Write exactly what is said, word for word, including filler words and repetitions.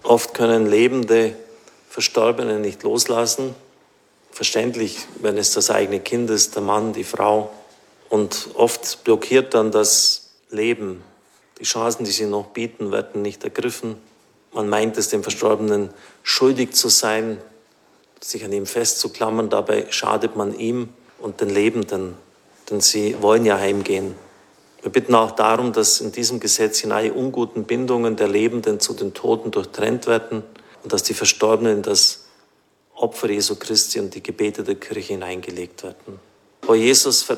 Oft können lebende Verstorbene nicht loslassen. Verständlich, wenn es das eigene Kind ist, der Mann, die Frau. Und oft blockiert dann das Leben. Die Chancen, die sie noch bieten, werden nicht ergriffen. Man meint es dem Verstorbenen schuldig zu sein, sich an ihm festzuklammern. Dabei schadet man ihm und den Lebenden, denn sie wollen ja heimgehen. Wir bitten auch darum, dass in diesem Gesetz hinein unguten Bindungen der Lebenden zu den Toten durchtrennt werden und dass die Verstorbenen in das Opfer Jesu Christi und die Gebete der Kirche hineingelegt werden. O Jesus,